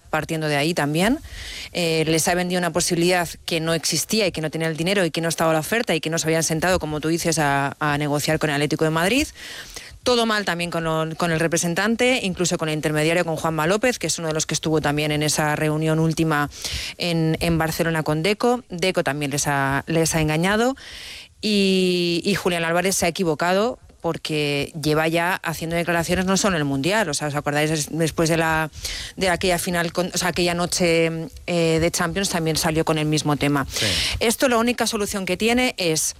partiendo de ahí también. Les ha vendido una posibilidad que no existía y que no tenía el dinero y que no estaba a la oferta y que no se habían sentado, como tú dices, a negociar con el Atlético de Madrid. Todo mal también con el representante, incluso con el intermediario, con Juanma López, que es uno de los que estuvo también en esa reunión última en Barcelona con Deco. Deco también les ha engañado y Julián Álvarez se ha equivocado porque lleva ya haciendo declaraciones no solo en el Mundial, o sea, ¿os acordáis? Después de aquella final, aquella noche de Champions también salió con el mismo tema. Sí. Esto, la única solución que tiene es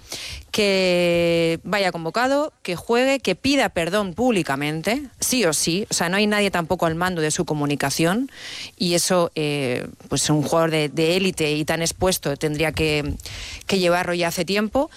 que vaya convocado, que juegue, que pida perdón públicamente, sí o sí, o sea, no hay nadie tampoco al mando de su comunicación y eso, pues un jugador de élite y tan expuesto tendría que llevarlo ya hace tiempo.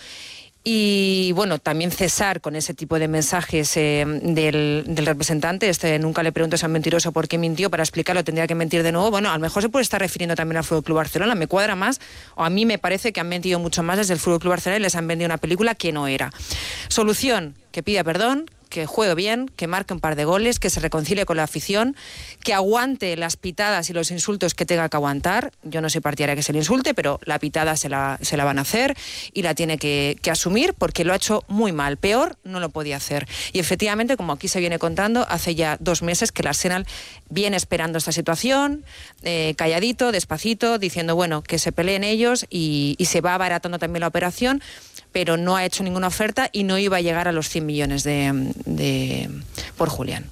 Y bueno, también cesar con ese tipo de mensajes del representante. Nunca le pregunto a un mentiroso por qué mintió, para explicarlo tendría que mentir de nuevo. Bueno, a lo mejor se puede estar refiriendo también al Fútbol Club Barcelona, me cuadra más, o a mí me parece que han mentido mucho más desde el Fútbol Club Barcelona y les han vendido una película que no era. Solución, que pida perdón, que juegue bien, que marque un par de goles, que se reconcilie con la afición, que aguante las pitadas y los insultos que tenga que aguantar. Yo no soy partidaria que se le insulte, pero la pitada se la van a hacer y la tiene que asumir porque lo ha hecho muy mal. Peor no lo podía hacer. Y efectivamente, como aquí se viene contando, hace ya 2 meses que el Arsenal viene esperando esta situación, calladito, despacito, diciendo, bueno, que se peleen ellos y se va abaratando también la operación, pero no ha hecho ninguna oferta y no iba a llegar a los 100 millones por Julián.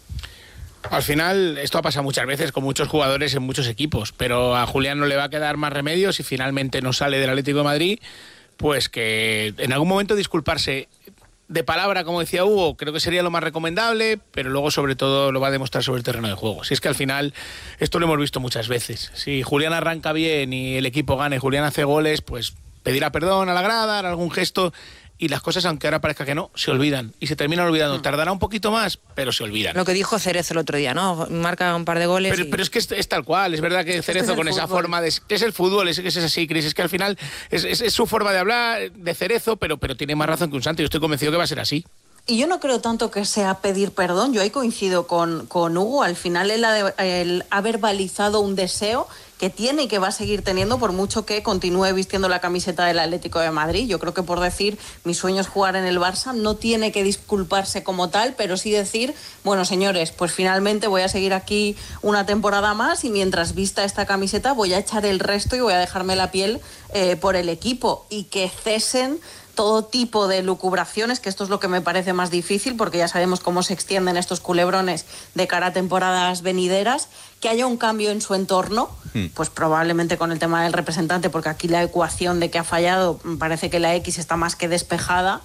Al final, esto ha pasado muchas veces con muchos jugadores en muchos equipos, pero a Julián no le va a quedar más remedio si finalmente no sale del Atlético de Madrid, pues que en algún momento disculparse de palabra, como decía Hugo, creo que sería lo más recomendable, pero luego sobre todo lo va a demostrar sobre el terreno de juego. Si es que al final, esto lo hemos visto muchas veces, si Julián arranca bien y el equipo gana y Julián hace goles, pues pedirá perdón a la grada, hará algún gesto, y las cosas, aunque ahora parezca que no, se olvidan y se terminan olvidando. Tardará un poquito más, pero se olvidan. Lo que dijo Cerezo el otro día, ¿no? Marca un par de goles. Pero es que es tal cual. Es verdad que Cerezo con esa forma de... Es el fútbol, es así, Cris. Es que al final es su forma de hablar de Cerezo, pero tiene más razón que un santo. Yo estoy convencido que va a ser así. Y yo no creo tanto que sea pedir perdón, yo ahí coincido con Hugo, al final el ha verbalizado un deseo que tiene y que va a seguir teniendo por mucho que continúe vistiendo la camiseta del Atlético de Madrid. Yo creo que por decir mi sueño es jugar en el Barça no tiene que disculparse como tal, pero sí decir, bueno señores, pues finalmente voy a seguir aquí una temporada más y mientras vista esta camiseta voy a echar el resto y voy a dejarme la piel por el equipo y que cesen todo tipo de lucubraciones, que esto es lo que me parece más difícil, porque ya sabemos cómo se extienden estos culebrones de cara a temporadas venideras, que haya un cambio en su entorno, pues probablemente con el tema del representante, porque aquí la ecuación de que ha fallado, parece que la X está más que despejada,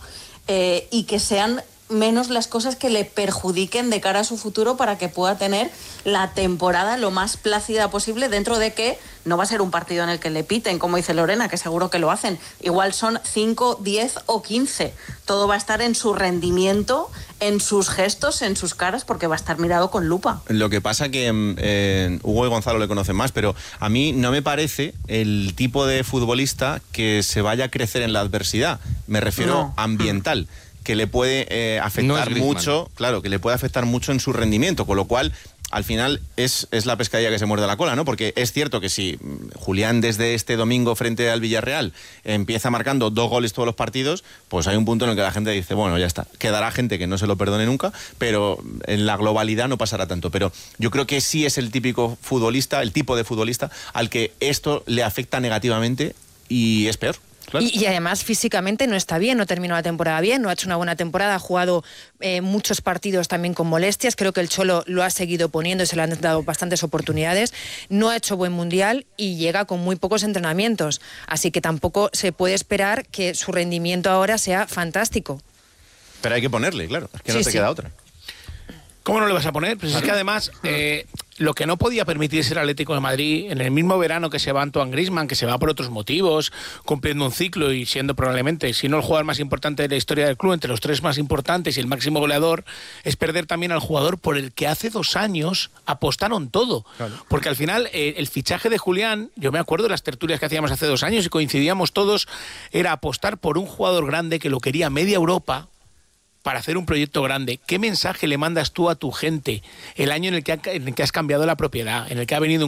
y que sean menos las cosas que le perjudiquen de cara a su futuro para que pueda tener la temporada lo más plácida posible, dentro de que no va a ser un partido en el que le piten, como dice Lorena, que seguro que lo hacen. Igual son 5, 10 o 15. Todo va a estar en su rendimiento, en sus gestos, en sus caras, porque va a estar mirado con lupa. Lo que pasa que Hugo y Gonzalo le conocen más, pero a mí no me parece el tipo de futbolista que se vaya a crecer en la adversidad. Me refiero ambiental. Que le puede afectar mucho, claro, que le puede afectar mucho en su rendimiento, con lo cual al final es la pescadilla que se muerde la cola, ¿no? Porque es cierto que si Julián desde este domingo frente al Villarreal empieza marcando 2 goles todos los partidos, pues hay un punto en el que la gente dice, bueno, ya está, quedará gente que no se lo perdone nunca, pero en la globalidad no pasará tanto. Pero yo creo que sí es el típico futbolista, el tipo de futbolista al que esto le afecta negativamente y es peor. Claro. Y además físicamente no está bien, no terminó la temporada bien, no ha hecho una buena temporada, ha jugado muchos partidos también con molestias, creo que el Cholo lo ha seguido poniendo y se le han dado bastantes oportunidades, no ha hecho buen mundial y llega con muy pocos entrenamientos, así que tampoco se puede esperar que su rendimiento ahora sea fantástico. Pero hay que ponerle, claro, es que no te queda otra. ¿Cómo no le vas a poner? Pues es que además lo que no podía permitirse el Atlético de Madrid, en el mismo verano que se va Antoine Griezmann, que se va por otros motivos, cumpliendo un ciclo y siendo probablemente, si no el jugador más importante de la historia del club, entre los 3 más importantes y el máximo goleador, es perder también al jugador por el que hace 2 años apostaron todo. Claro. Porque al final el fichaje de Julián, yo me acuerdo de las tertulias que hacíamos hace 2 años y coincidíamos todos, era apostar por un jugador grande que lo quería media Europa para hacer un proyecto grande. ¿Qué mensaje le mandas tú a tu gente el año en el que has cambiado la propiedad, en el que ha venido un